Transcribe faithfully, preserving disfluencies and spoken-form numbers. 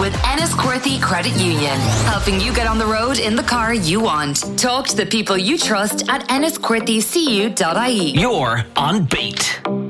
with Enniscorthy Credit Union, helping you get on the road in the car you want. Talk to the people you trust at enniscorthy c u dot I E. You're on Beat.